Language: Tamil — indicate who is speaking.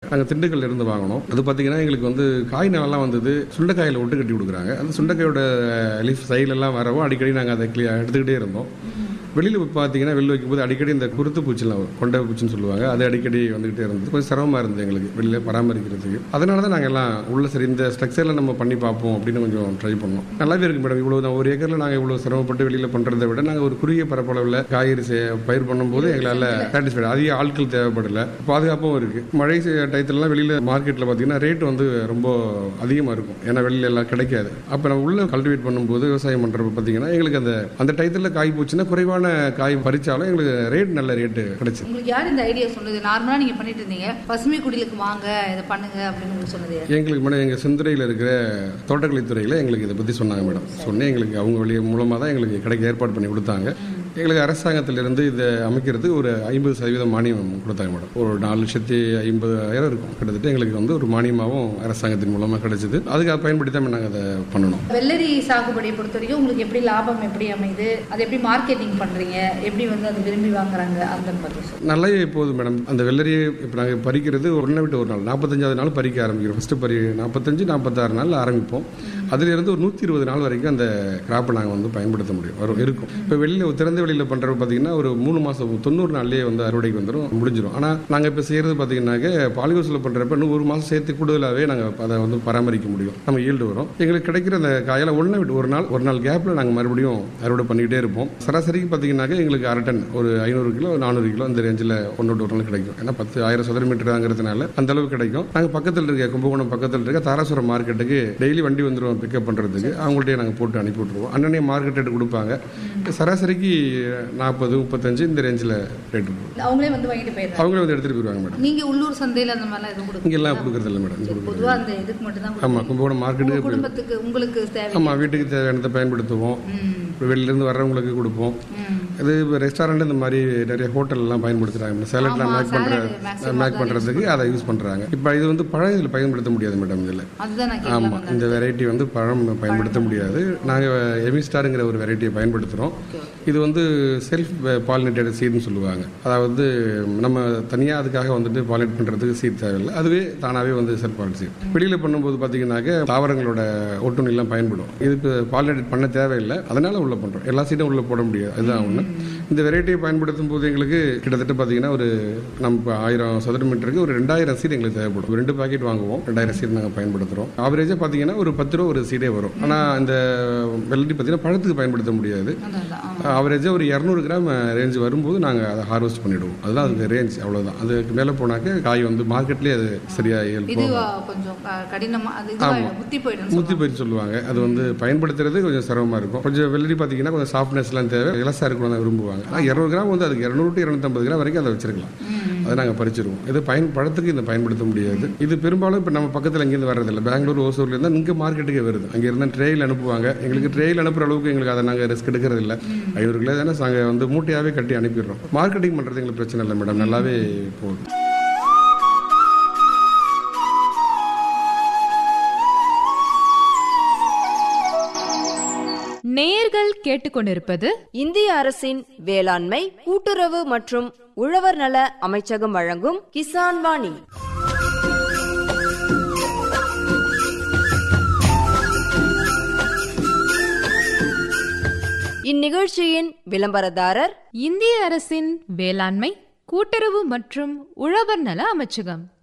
Speaker 1: நாங்கள் திண்டுக்கல்ல இருந்து வாங்கினோம். அது பார்த்தீங்கன்னா எங்களுக்கு வந்து காய் நல்லா வந்தது. சுண்டைக்காயில் ஒட்டு கட்டி கொடுக்குறாங்க. அந்த சுண்டைக்காயோட லீஃப் சைட்லலாம் வரவும் அடிக்கடி நாங்கள் அதை எடுத்துக்கிட்டே இருந்தோம். வெளியில் பார்த்தீங்கன்னா வெளியில் வைக்கும்போது அடிக்கடி இந்த குருத்து பூச்சிலாம் வரும், கொண்டை பூச்சின்னு சொல்லுவாங்க. அது அடிக்கடி வந்துகிட்டே இருந்தது. கொஞ்சம் சிரமமாக இருந்தது எங்களுக்கு வெளியில் பராமரிக்கிறதுக்கு. அதனால தான் நாங்கள் எல்லாம் உள்ள சரி இந்த ஸ்ட்ரக்சரில் நம்ம பண்ணி பார்ப்போம் அப்படின்னு கொஞ்சம் ட்ரை பண்ணோம். நல்லாவே இருக்கு மேடம். இவ்வளோ தான் ஒரு ஏக்கரில் நாங்கள் இவ்வளோ சிரமப்பட்டு வெளியில் பண்ணுறதை விட நாங்கள் ஒரு குறுகிய பரப்பளவில் காய்கறி பயிர் பண்ணும்போது எங்களால் சாட்டிஸ்ஃபைடு. அதிக ஆட்கள் தேவைப்படலை, பாதுகாப்பும் இருக்குது. மழை டயத்துலலாம் வெளியில் மார்க்கெட்டில் பார்த்தீங்கன்னா ரேட் வந்து ரொம்ப அதிகமாக இருக்கும். ஏன்னா வெளியில் எல்லாம் கிடைக்காது. அப்போ நம்ம உள்ள கல்டிவேட் பண்ணும்போது விவசாயம் பண்ணுறப்ப பார்த்தீங்கன்னா எங்களுக்கு அந்த டயத்தில் காய் போச்சுன்னா குறைவான காய் பறிச்சாலும் எங்களுக்கு ரேட் நல்ல ரேட்டு கிடைச்சு.
Speaker 2: உங்களுக்கு யார் இந்த ஐடியா சொன்னது? நார்மலா நீங்க பண்ணிட்டு இருந்தீங்க, பசுமை குடிலுக்கு வாங்க இதை பண்ணுங்க அப்படின்னு சொன்னது
Speaker 1: எங்களுக்கு மேடம் எங்க செந்துறையில் இருக்கிற தோட்டக்கலைத்துறையில் எங்களுக்கு இதை பத்தி சொன்னாங்க மேடம். சொன்னேன் எங்களுக்கு அவங்க வழி மூலமா தான் எங்களுக்கு கிடைக்க ஏற்பாடு பண்ணி கொடுத்தாங்க. எங்களுக்கு அரசாங்கத்திலிருந்து இதை அமைக்கிறது ஒரு 50% மானியம் கொடுத்தாங்க மேடம். ஒரு 4,50,000 இருக்கும் கிட்டத்தட்ட. எங்களுக்கு வந்து ஒரு மானியமாகவும் அரசாங்கத்தின் மூலமாக கிடைச்சது. அதுக்கு பயன்படுத்தி தான் நாங்கள் அதை பண்ணணும்.
Speaker 2: வெள்ளரி சாகுபடியை பொறுத்த வரைக்கும் உங்களுக்கு எப்படி லாபம் எப்படி அமைது, அதை எப்படி மார்க்கெட்டிங் பண்றீங்க, எப்படி வந்து அதை விரும்பி வாங்குறாங்க அந்த மாதிரி
Speaker 1: நல்லா போகுது மேடம். அந்த வெள்ளரியை இப்போ நாங்கள் பறிக்கிறது ஒரு நாள் விட்டு ஒரு நாள் 45வது நாள் பறிக்க ஆரம்பிக்கிறோம். ஃபர்ஸ்ட் 45-46 நாள் ஆரம்பிப்போம். அதிலிருந்து ஒரு 120 நாள் வரைக்கும் அந்த கிராப்பை நாங்கள் வந்து பயன்படுத்த முடியும் இருக்கும். இப்போ வெளியில் திறந்த வெளியில் பண்ணுறது பார்த்தீங்கன்னா ஒரு 3 மாதம் 90 நாள்லேயே வந்து அறுவடைக்கு வந்துடும், முடிஞ்சிடும். ஆனால் நாங்கள் இப்போ செய்கிறது பார்த்தீங்கன்னாக்க பாலிஹவுஸில் பண்ணுறப்ப இன்னும் 1 மாதம் சேர்த்து கூடுதலாகவே நாங்கள் அதை வந்து பராமரிக்க முடியும். நம்ம ஈல்டு வரும். எங்களுக்கு கிடைக்கிற அந்த காயெல்லாம் ஒன்று விட்டு ஒரு நாள் கேப்பில் நாங்கள் மறுபடியும் அறுவடை பண்ணிக்கிட்டே இருப்போம். சராசரிக்கு பார்த்தீங்கன்னாக்க எங்களுக்கு 1/2 டன் ஒரு 500 கிலோ 400 கிலோ இந்த ரேஞ்சில் ஒன்று ஒரு நாள் கிடைக்கும். ஏன்னா 10,000 சதுர மீட்டர் தாங்கிறதுனால அந்த அளவுக்கு கிடைக்கும். நாங்கள் பக்கத்தில் இருக்க கும்பகோணம் பக்கத்தில் இருக்க தாராசுரம் மார்க்கெட்டுக்கு டெய்லி வண்டி வந்துடுவோம் பிக்கப் பண்ணுறதுக்கு. அவங்கள்ட்டே நாங்கள் போட்டு அனுப்பி விட்ருவோம். அண்ணனே மார்க்கெட் ரேட்டு கொடுப்பாங்க. சராசரிக்கு 40-35 இந்த ரேஞ்சில் ரேட்டு
Speaker 2: அவங்களே வந்து வாங்கிட்டு போயிடுறாங்க.
Speaker 1: அவங்களே வந்து எடுத்துகிட்டு போயிடுவாங்க மேடம்.
Speaker 2: நீங்கள் உள்ளூர் சந்தையில் அந்த மாதிரிலாம் எதுவும் கொடுங்க?
Speaker 1: இங்கெல்லாம் கொடுக்குறது இல்லை மேடம்.
Speaker 2: பொதுவாக அந்த இதுக்கு மட்டும் தான்.
Speaker 1: ஆமாம், கும்பகோணம் மார்க்கெட்டுக்கு
Speaker 2: குடும்பத்துக்கு உங்களுக்கு தேவை.
Speaker 1: ஆமாம், வீட்டுக்கு தேவையானதை பயன்படுத்துவோம். வெளியிலேருந்து வர்றவங்களுக்கு கொடுப்போம். இது ரெஸ்டாரண்ட் இந்த மாதிரி நிறைய ஹோட்டல்லாம் பயன்படுத்துகிறாங்க. சேலட்லாம் மேக் பண்ணுறதுக்கு அதை யூஸ் பண்ணுறாங்க. இப்போ இது வந்து பழம் இதில் பயன்படுத்த முடியாது மேடம். இதில் ஆமாம், இந்த வெரைட்டி வந்து பழம் பயன்படுத்த முடியாது. நாங்கள் எமிஸ்டாருங்கிற ஒரு வெரைட்டியை பயன்படுத்துகிறோம். இது வந்து செல்ஃப் பாலினேட்டட் சீட்னு சொல்லுவாங்க. அதாவது நம்ம தனியாக அதுக்காக வந்துட்டு பாலினேட் பண்ணுறதுக்கு சீட் தேவையில்லை, அதுவே தானாகவே வந்து செல்ஃப் பாலினேட் சீட். வெளியில் பண்ணும்போது பார்த்தீங்கன்னாக்க தாவரங்களோட ஒட்டுண்ணிலாம் பயன்படும். இதுக்கு பாலினேட் பண்ண தேவையில்லை, அதனால உள்ள பண்ணுறோம். எல்லா சீட்டும் உள்ள போட முடியாது, அதுதான் ஒன்று. இந்த வெரைட்டியை பயன்படுத்தும் போது எங்களுக்கு கிட்டத்தட்ட பார்த்தீங்கன்னா ஒரு நம்ம 1000 சதுர மீட்டருக்கு ஒரு 2000 சீட் எங்களுக்கு தேவைப்படும். 2 பாக்கெட் வாங்குவோம், 2000 சீட் நாங்கள் பயன்படுத்துகிறோம். ஆவரேஜாக பார்த்தீங்கன்னா ஒரு 10 ரூபா ஒரு சீடே வரும். ஆனால் இந்த வெள்ளரி பார்த்தீங்கன்னா பழத்துக்கு பயன்படுத்த முடியாது. ஆவரேஜாக ஒரு 200 கிராம் ரேஞ்ச் வரும்போது நாங்கள் அதை ஹார்வெஸ்ட் பண்ணிவிடுவோம். அதுதான் அதுக்கு ரேஞ்ச், அவ்வளோதான். அதுக்கு மேலே போனாக்க காய் வந்து மார்க்கெட்லேயே அது சரியாக முத்தி போயிட்டு சொல்லுவாங்க. அது வந்து பயன்படுத்துறது கொஞ்சம் சிரமமாக இருக்கும். கொஞ்சம் வெள்ளரி பார்த்தீங்கன்னா கொஞ்சம் சாஃப்ட்னஸ்லாம் தேவை, இலசா இருக்கணும் தான் விரும்புவாங்க. ஆனால் 200 கிராம் வந்து அதுக்கு 200-250 கிராம் வரைக்கும் அதை வச்சிருக்கலாம். அதை நாங்கள் பறிச்சிருவோம். இது பழத்துக்கு இதை பயன்படுத்த முடியாது. இது பெரும்பாலும் இப்போ நம்ம பக்கத்தில் இங்கேருந்து வர்றதில்லை. பெங்களூர் ஓசூர்ல இருந்தால் இங்கே மார்க்கெட்டுக்கே வருது. அங்கே இருந்தால் ட்ரெயில் அனுப்புவாங்க. எங்களுக்கு ட்ரெயில் அனுப்புகிற அளவுக்கு எங்களுக்கு அதை நாங்கள் ரிஸ்க் எடுக்கிறது இல்லை. 500 கிலோ தானே நாங்கள் வந்து மூட்டையாகவே கட்டி அனுப்பிடுறோம். மார்க்கெட்டிங் பண்ணுறது எங்களுக்கு பிரச்சனை இல்லை மேடம், நல்லாவே போகுது.
Speaker 3: நேயர்கள் கேட்டுக்கொண்டிருப்பது
Speaker 4: இந்திய அரசின் வேளாண்மை கூட்டுறவு மற்றும் உழவர் நல அமைச்சகம் வழங்கும் கிசான் வாணி. இந்நிகழ்ச்சியின் விளம்பரதாரர்
Speaker 3: இந்திய அரசின் வேளாண்மை கூட்டுறவு மற்றும் உழவர் நல அமைச்சகம்.